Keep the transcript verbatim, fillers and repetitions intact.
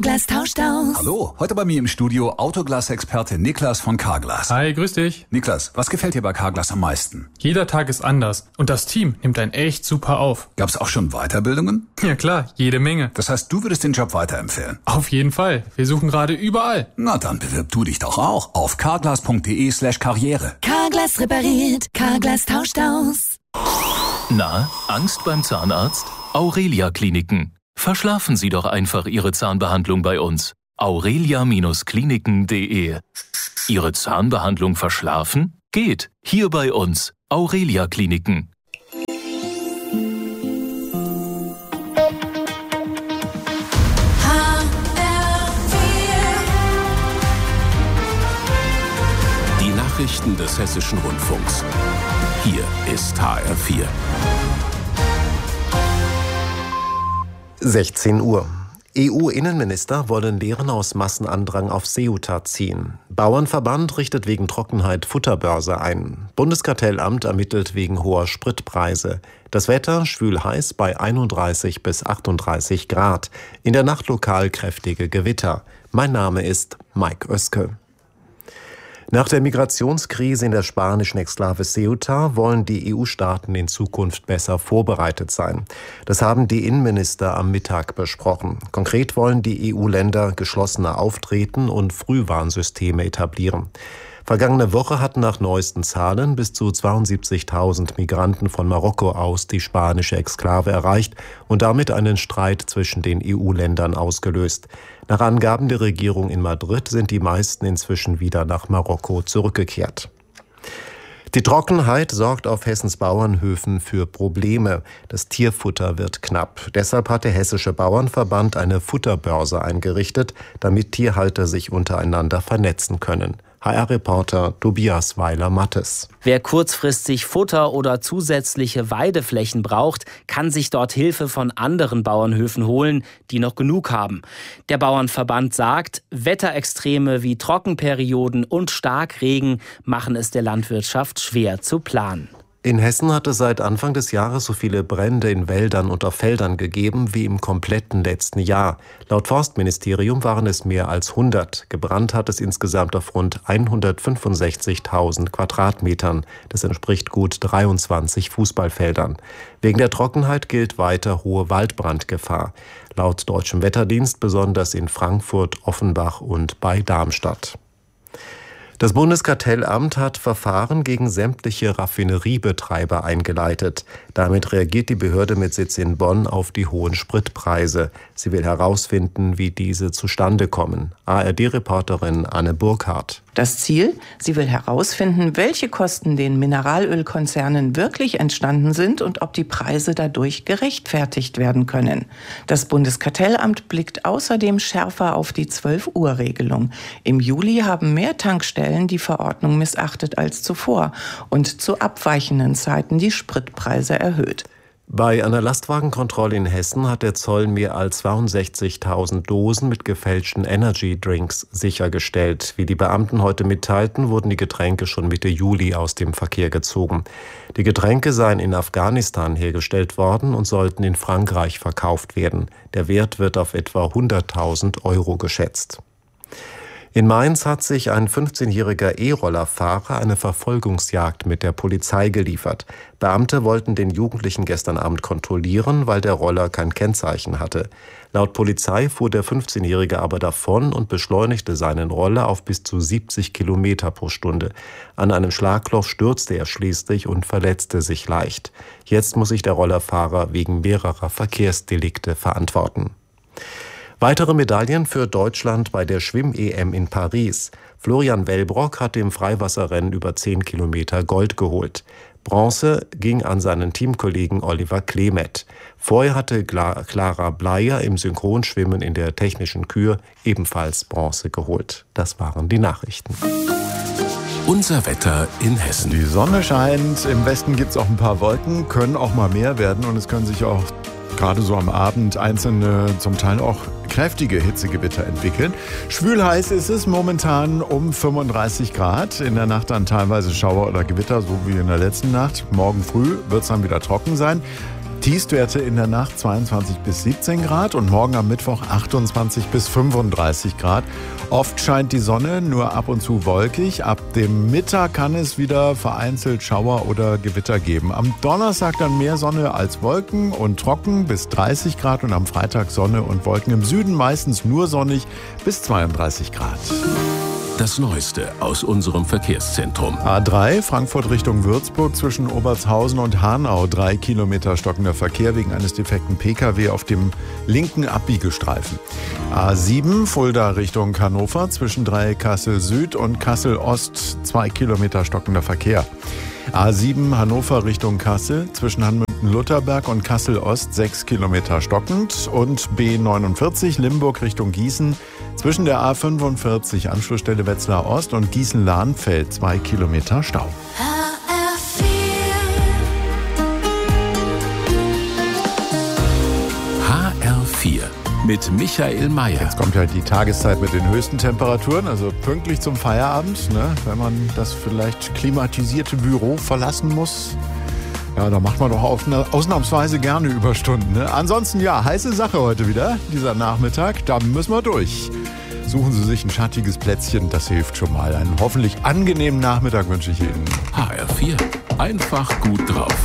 Carglass tauscht aus. Hallo, heute bei mir im Studio Autoglas-Experte Niklas von Carglass. Hi, grüß dich. Niklas, was gefällt dir bei Carglass am meisten? Jeder Tag ist anders und das Team nimmt einen echt super auf. Gab's auch schon Weiterbildungen? Ja klar, jede Menge. Das heißt, du würdest den Job weiterempfehlen? Auf jeden Fall. Wir suchen gerade überall. Na dann bewirb du dich doch auch auf carglass.de slash karriere. Carglass repariert, Carglass tauscht aus. Na, Angst beim Zahnarzt? Aurelia Kliniken. Verschlafen Sie doch einfach Ihre Zahnbehandlung bei uns. aurelia Kliniken punkt de. Ihre Zahnbehandlung verschlafen? Geht. Hier bei uns. Aurelia Kliniken. Die Nachrichten des Hessischen Rundfunks. Hier ist H R vier. sechzehn Uhr. E U-Innenminister wollen Lehren aus Massenandrang auf Ceuta ziehen. Bauernverband richtet wegen Trockenheit Futterbörse ein. Bundeskartellamt ermittelt wegen hoher Spritpreise. Das Wetter schwül heiß bei einunddreißig bis achtunddreißig Grad. In der Nacht lokal kräftige Gewitter. Mein Name ist Mike Oeske. Nach der Migrationskrise in der spanischen Exklave Ceuta wollen die E U-Staaten in Zukunft besser vorbereitet sein. Das haben die Innenminister am Mittag besprochen. Konkret wollen die E U-Länder geschlossener auftreten und Frühwarnsysteme etablieren. Vergangene Woche hatten nach neuesten Zahlen bis zu zweiundsiebzigtausend Migranten von Marokko aus die spanische Exklave erreicht und damit einen Streit zwischen den E U-Ländern ausgelöst. Nach Angaben der Regierung in Madrid sind die meisten inzwischen wieder nach Marokko zurückgekehrt. Die Trockenheit sorgt auf Hessens Bauernhöfen für Probleme. Das Tierfutter wird knapp. Deshalb hat der Hessische Bauernverband eine Futterbörse eingerichtet, damit Tierhalter sich untereinander vernetzen können. H R-Reporter Tobias Weiler-Mattes. Wer kurzfristig Futter oder zusätzliche Weideflächen braucht, kann sich dort Hilfe von anderen Bauernhöfen holen, die noch genug haben. Der Bauernverband sagt, Wetterextreme wie Trockenperioden und Starkregen machen es der Landwirtschaft schwer zu planen. In Hessen hat es seit Anfang des Jahres so viele Brände in Wäldern und auf Feldern gegeben wie im kompletten letzten Jahr. Laut Forstministerium waren es mehr als hundert. Gebrannt hat es insgesamt auf rund hundertfünfundsechzigtausend Quadratmetern. Das entspricht gut dreiundzwanzig Fußballfeldern. Wegen der Trockenheit gilt weiter hohe Waldbrandgefahr. Laut Deutschem Wetterdienst besonders in Frankfurt, Offenbach und bei Darmstadt. Das Bundeskartellamt hat Verfahren gegen sämtliche Raffineriebetreiber eingeleitet. Damit reagiert die Behörde mit Sitz in Bonn auf die hohen Spritpreise. Sie will herausfinden, wie diese zustande kommen. A R D-Reporterin Anne Burkhardt. Das Ziel? Sie will herausfinden, welche Kosten den Mineralölkonzernen wirklich entstanden sind und ob die Preise dadurch gerechtfertigt werden können. Das Bundeskartellamt blickt außerdem schärfer auf die zwölf-Uhr-Regelung. Im Juli haben mehr Tankstellen die Verordnung missachtet als zuvor und zu abweichenden Zeiten die Spritpreise erhöht. Bei einer Lastwagenkontrolle in Hessen hat der Zoll mehr als zweiundsechzigtausend Dosen mit gefälschten Energy-Drinks sichergestellt. Wie die Beamten heute mitteilten, wurden die Getränke schon Mitte Juli aus dem Verkehr gezogen. Die Getränke seien in Afghanistan hergestellt worden und sollten in Frankreich verkauft werden. Der Wert wird auf etwa hunderttausend Euro geschätzt. In Mainz hat sich ein fünfzehnjähriger E-Rollerfahrer eine Verfolgungsjagd mit der Polizei geliefert. Beamte wollten den Jugendlichen gestern Abend kontrollieren, weil der Roller kein Kennzeichen hatte. Laut Polizei fuhr der fünfzehnjährige aber davon und beschleunigte seinen Roller auf bis zu siebzig Kilometer pro Stunde. An einem Schlagloch stürzte er schließlich und verletzte sich leicht. Jetzt muss sich der Rollerfahrer wegen mehrerer Verkehrsdelikte verantworten. Weitere Medaillen für Deutschland bei der Schwimm-E M in Paris. Florian Wellbrock hat im Freiwasserrennen über zehn Kilometer Gold geholt. Bronze ging an seinen Teamkollegen Oliver Klemet. Vorher hatte Clara Bleier im Synchronschwimmen in der technischen Kür ebenfalls Bronze geholt. Das waren die Nachrichten. Unser Wetter in Hessen. Die Sonne scheint, im Westen gibt es auch ein paar Wolken, können auch mal mehr werden und es können sich auch gerade so am Abend einzelne, zum Teil auch kräftige Hitzegewitter entwickeln. Schwül heiß ist es momentan um fünfunddreißig Grad. In der Nacht dann teilweise Schauer oder Gewitter, so wie in der letzten Nacht. Morgen früh wird es dann wieder trocken sein. Tiefstwerte in der Nacht zweiundzwanzig bis siebzehn Grad und morgen am Mittwoch achtundzwanzig bis fünfunddreißig Grad. Oft scheint die Sonne, nur ab und zu wolkig. Ab dem Mittag kann es wieder vereinzelt Schauer oder Gewitter geben. Am Donnerstag dann mehr Sonne als Wolken und trocken bis dreißig Grad und am Freitag Sonne und Wolken. Im Süden meistens nur sonnig bis zweiunddreißig Grad. Das Neueste aus unserem Verkehrszentrum. A drei, Frankfurt Richtung Würzburg zwischen Obertshausen und Hanau. Drei Kilometer stockender Verkehr wegen eines defekten Pkw auf dem linken Abbiegestreifen. A sieben, Fulda Richtung Hannover zwischen Dreieck-Kassel Süd und Kassel Ost. Zwei Kilometer stockender Verkehr. A sieben, Hannover Richtung Kassel zwischen Hanmünden-Lutherberg und Kassel Ost. Sechs Kilometer stockend. Und B neunundvierzig, Limburg Richtung Gießen zwischen der A fünfundvierzig, Anschlussstelle Wetzlar Ost und Gießen-Lahnfeld. Zwei Kilometer Stau. H R vier mit Michael Mayer. Jetzt kommt ja die Tageszeit mit den höchsten Temperaturen, also pünktlich zum Feierabend, ne, wenn man das vielleicht klimatisierte Büro verlassen muss. Ja, da macht man doch ausnahmsweise gerne Überstunden. Ne? Ansonsten, ja, heiße Sache heute wieder, dieser Nachmittag. Da müssen wir durch. Suchen Sie sich ein schattiges Plätzchen, das hilft schon mal. Einen hoffentlich angenehmen Nachmittag wünsche ich Ihnen. H R vier, einfach gut drauf.